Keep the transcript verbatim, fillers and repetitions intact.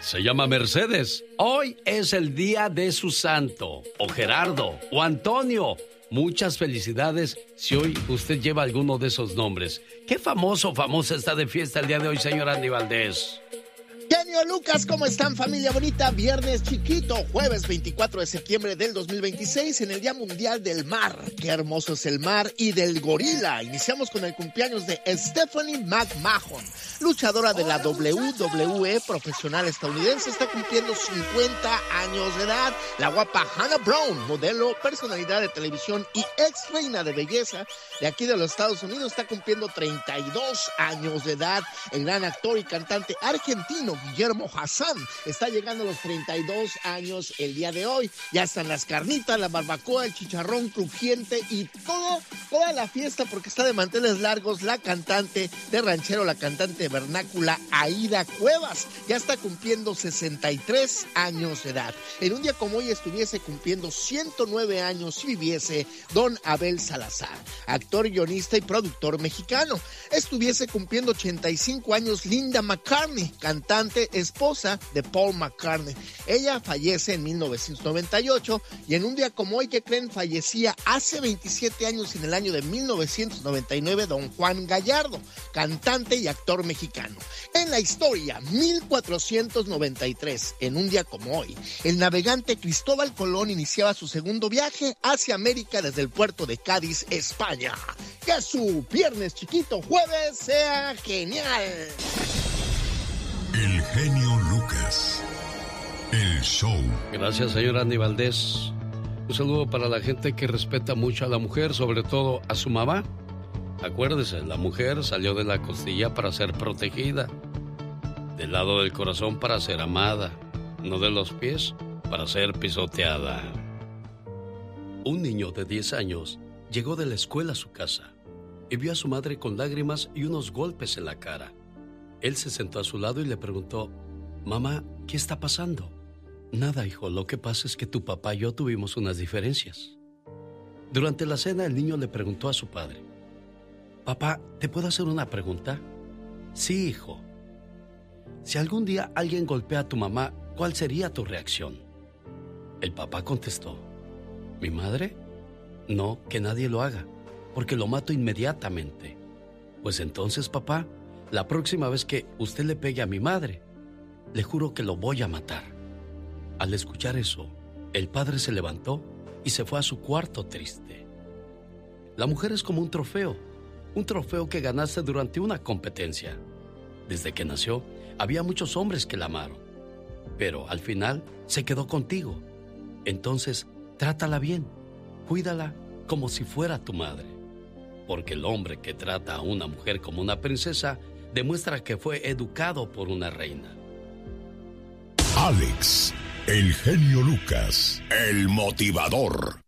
Se llama Mercedes. Hoy es el día de su santo, o Gerardo, o Antonio. Muchas felicidades si hoy usted lleva alguno de esos nombres. ¿Qué famoso o famosa está de fiesta el día de hoy, señor Andy Valdés? Genio Lucas, ¿cómo están, familia bonita? Viernes chiquito, jueves veinticuatro de septiembre del dos mil veintiséis, en el Día Mundial del Mar. Qué hermoso es el mar y del gorila. Iniciamos con el cumpleaños de Stephanie McMahon, luchadora de la W W E profesional estadounidense, está cumpliendo cincuenta años de edad. La guapa Hannah Brown, modelo, personalidad de televisión y ex reina de belleza de aquí de los Estados Unidos, está cumpliendo treinta y dos años de edad. El gran actor y cantante argentino Guillermo Hassan está llegando a los treinta y dos años el día de hoy. Ya están las carnitas, la barbacoa, el chicharrón crujiente y todo, toda la fiesta, porque está de manteles largos la cantante de ranchero, la cantante vernácula Aida Cuevas. Ya está cumpliendo sesenta y tres años de edad. En un día como hoy estuviese cumpliendo ciento nueve años si viviese don Abel Salazar, actor, guionista y productor mexicano. Estuviese cumpliendo ochenta y cinco años Linda McCartney, cantante, esposa de Paul McCartney. Ella fallece en mil novecientos noventa y ocho y en un día como hoy, que creen, fallecía hace veintisiete años, en el año de mil novecientos noventa y nueve, don Juan Gallardo, cantante y actor mexicano. En la historia, mil cuatrocientos noventa y tres, en un día como hoy, el navegante Cristóbal Colón iniciaba su segundo viaje hacia América desde el puerto de Cádiz, España. Que su viernes chiquito, jueves, sea genial. El genio Lucas, el show. Gracias, señor Andy Valdés. Un saludo para la gente que respeta mucho a la mujer, sobre todo a su mamá. Acuérdese, la mujer salió de la costilla para ser protegida, del lado del corazón para ser amada, no de los pies para ser pisoteada. Un niño de diez años llegó de la escuela a su casa y vio a su madre con lágrimas y unos golpes en la cara. Él se sentó a su lado y le preguntó: «Mamá, ¿qué está pasando?» «Nada, hijo, lo que pasa es que tu papá y yo tuvimos unas diferencias». Durante la cena, el niño le preguntó a su padre: «Papá, ¿te puedo hacer una pregunta?» «Sí, hijo». «Si algún día alguien golpea a tu mamá, ¿cuál sería tu reacción?» El papá contestó: «¿Mi madre? No, que nadie lo haga, porque lo mato inmediatamente». «Pues entonces, papá, la próxima vez que usted le pegue a mi madre, le juro que lo voy a matar». Al escuchar eso, el padre se levantó y se fue a su cuarto triste. La mujer es como un trofeo, un trofeo que ganaste durante una competencia. Desde que nació, había muchos hombres que la amaron, pero al final se quedó contigo. Entonces, trátala bien, cuídala como si fuera tu madre, porque el hombre que trata a una mujer como una princesa demuestra que fue educado por una reina. Alex, el genio Lucas, el motivador.